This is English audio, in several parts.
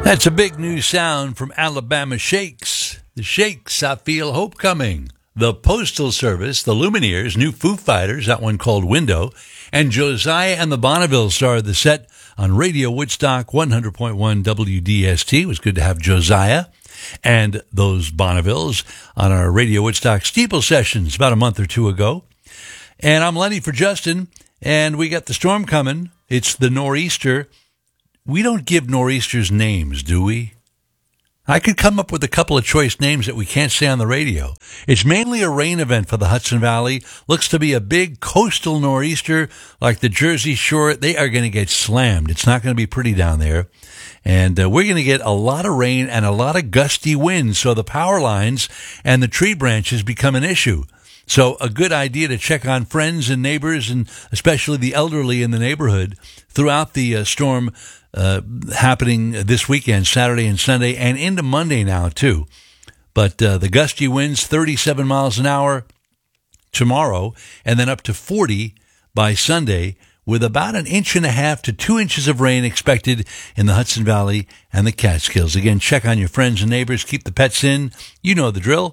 That's a big new sound from Alabama Shakes. The Shakes, I Feel Hope Coming. The Postal Service, the Lumineers, new Foo Fighters, that one called Window, and Josiah and the Bonneville starred the set on Radio Woodstock 100.1 WDST. It was good to have Josiah and those Bonnevilles on our Radio Woodstock Steeple sessions about a month or two ago. And I'm Lenny for Justin, and we got the storm coming. It's the nor'easter. We don't give nor'easters names, do we? I could come up with a couple of choice names that we can't say on the radio. It's mainly a rain event for the Hudson Valley. Looks to be a big coastal nor'easter like the Jersey Shore. They are going to get slammed. It's not going to be pretty down there. And we're going to get a lot of rain and a lot of gusty winds, so the power lines and the tree branches become an issue. So a good idea to check on friends and neighbors, and especially the elderly in the neighborhood, throughout the storm happening this weekend, Saturday and Sunday, and into Monday now, too. But the gusty winds, 37 miles an hour tomorrow, and then up to 40 by Sunday, with about 1.5 to 2 inches of rain expected in the Hudson Valley and the Catskills. Again, check on your friends and neighbors. Keep the pets in. You know the drill.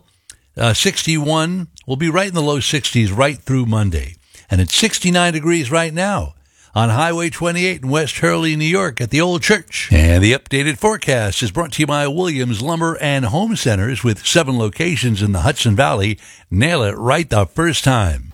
61 will be right in the low 60s right through Monday. And it's 69 degrees right now on Highway 28 in West Hurley, New York at the Old Church. And the updated forecast is brought to you by Williams Lumber and Home Centers with 7 locations in the Hudson Valley. Nail it right the first time.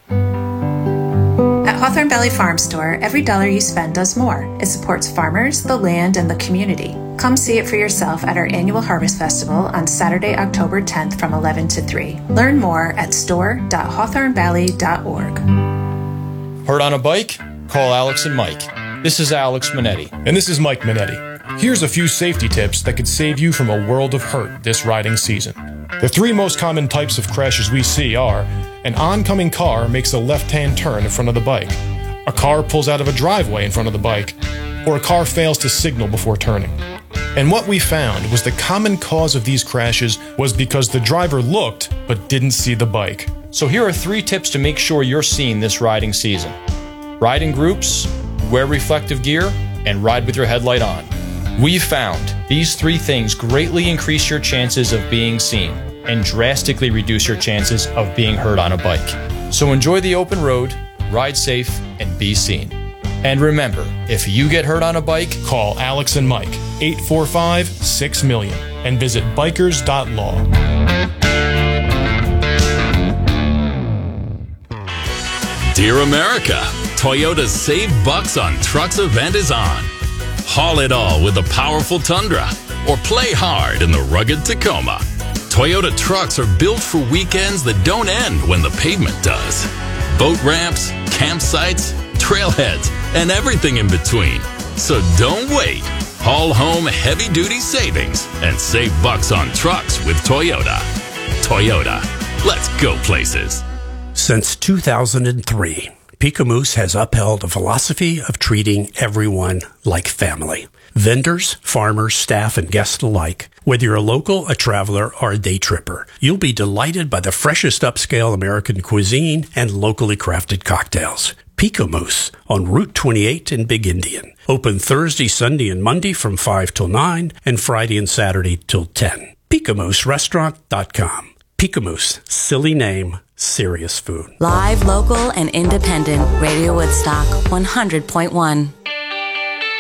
At Hawthorne Valley Farm Store, every dollar you spend does more. It supports farmers, the land, and the community. Come see it for yourself at our annual Harvest Festival on Saturday, October 10th from 11 to 3. Learn more at store.hawthornevalley.org. Heard on a bike? Call Alex and Mike. This is Alex Minetti. And this is Mike Minetti. Here's a few safety tips that could save you from a world of hurt this riding season. The 3 most common types of crashes we see are: an oncoming car makes a left-hand turn in front of the bike, a car pulls out of a driveway in front of the bike, or a car fails to signal before turning. And what we found was the common cause of these crashes was because the driver looked but didn't see the bike. So here are 3 tips to make sure you're seen this riding season. Ride in groups, wear reflective gear, and ride with your headlight on. We've found these 3 things greatly increase your chances of being seen and drastically reduce your chances of being hurt on a bike. So enjoy the open road, ride safe, and be seen. And remember, if you get hurt on a bike, call Alex and Mike, 845-6-MILLION, and visit bikers.law. Dear America, Toyota's Save Bucks on Trucks event is on. Haul it all with the powerful Tundra, or play hard in the rugged Tacoma. Toyota trucks are built for weekends that don't end when the pavement does. Boat ramps, campsites, trailheads, and everything in between. So don't wait. Haul home heavy-duty savings and save bucks on trucks with Toyota. Toyota, let's go places. Since 2003, Picamous has upheld a philosophy of treating everyone like family. Vendors, farmers, staff, and guests alike. Whether you're a local, a traveler, or a day tripper, you'll be delighted by the freshest upscale American cuisine and locally crafted cocktails. Picamous on Route 28 in Big Indian. Open Thursday, Sunday, and Monday from 5 till 9 and Friday and Saturday till 10. PicamousRestaurant.com. Picamous, silly name, serious food. Live, local, and independent. Radio Woodstock 100.1.